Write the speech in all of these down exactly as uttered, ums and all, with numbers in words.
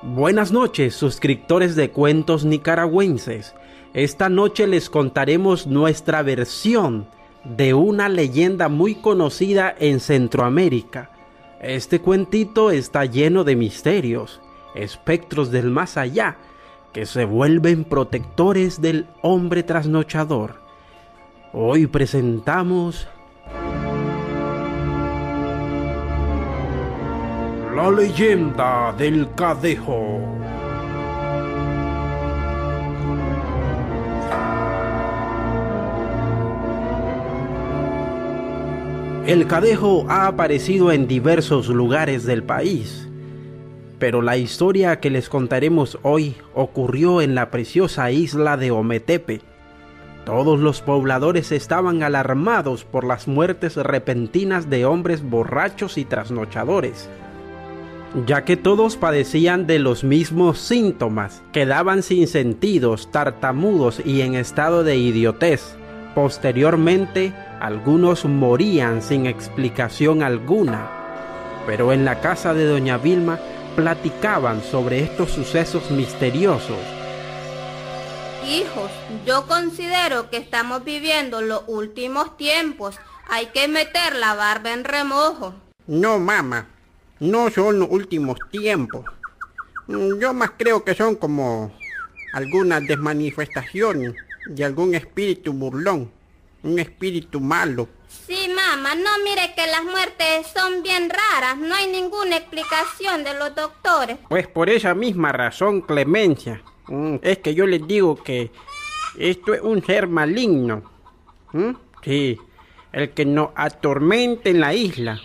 Buenas noches, suscriptores de Cuentos Nicaragüenses. Esta noche les contaremos nuestra versión de una leyenda muy conocida en Centroamérica. Este cuentito está lleno de misterios, espectros del más allá, que se vuelven protectores del hombre trasnochador. Hoy presentamos la leyenda del Cadejo. El Cadejo ha aparecido en diversos lugares del país, pero la historia que les contaremos hoy ocurrió en la preciosa isla de Ometepe. Todos los pobladores estaban alarmados por las muertes repentinas de hombres borrachos y trasnochadores, ya que todos padecían de los mismos síntomas, quedaban sin sentidos, tartamudos y en estado de idiotez. Posteriormente, algunos morían sin explicación alguna. Pero en la casa de doña Vilma platicaban sobre estos sucesos misteriosos. Hijos, yo considero que estamos viviendo los últimos tiempos. Hay que meter la barba en remojo. No, mamá, no son los últimos tiempos. Yo más creo que son como algunas desmanifestaciones de algún espíritu burlón, un espíritu malo. Sí, mamá, no mire que las muertes son bien raras, no hay ninguna explicación de los doctores. Pues por esa misma razón, Clemencia, es que yo les digo que esto es un ser maligno. ¿Mm? Sí, el que nos atormenta en la isla.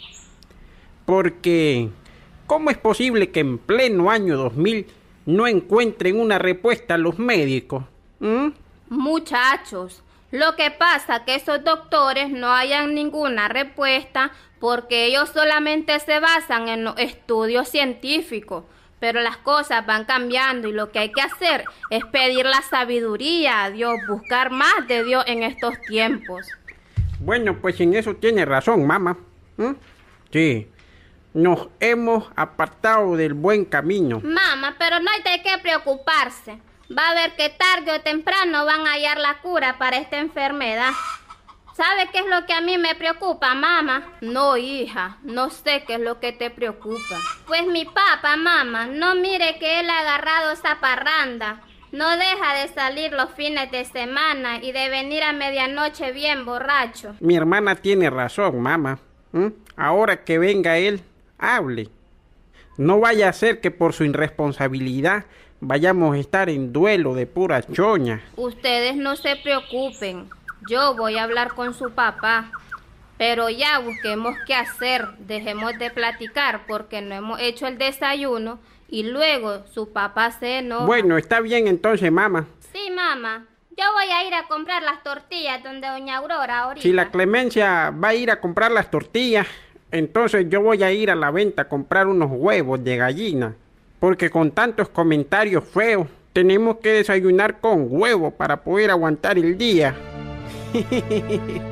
Porque, ¿cómo es posible que en pleno año dos mil no encuentren una respuesta a los médicos? ¿Mm? Muchachos, lo que pasa es que esos doctores no hayan ninguna respuesta porque ellos solamente se basan en los estudios científicos. Pero las cosas van cambiando y lo que hay que hacer es pedir la sabiduría a Dios, buscar más de Dios en estos tiempos. Bueno, pues en eso tiene razón, mamá. ¿Mm? Sí. Nos hemos apartado del buen camino. Mamá, pero no hay de qué preocuparse. Va a ver que tarde o temprano van a hallar la cura para esta enfermedad. ¿Sabe qué es lo que a mí me preocupa, mamá? No, hija, no sé qué es lo que te preocupa. Pues mi papá, mamá, no mire que él ha agarrado esa parranda. No deja de salir los fines de semana y de venir a medianoche bien borracho. Mi hermana tiene razón, mamá. ¿Mm? Ahora que venga él, hable. No vaya a ser que por su irresponsabilidad vayamos a estar en duelo de pura choña. Ustedes no se preocupen. Yo voy a hablar con su papá. Pero ya busquemos qué hacer. Dejemos de platicar porque no hemos hecho el desayuno y luego su papá se enoja. Bueno, está bien entonces, mamá. Sí, mamá. Yo voy a ir a comprar las tortillas donde doña Aurora ahorita. Si la Clemencia va a ir a comprar las tortillas, entonces yo voy a ir a la venta a comprar unos huevos de gallina. Porque con tantos comentarios feos, tenemos que desayunar con huevo para poder aguantar el día.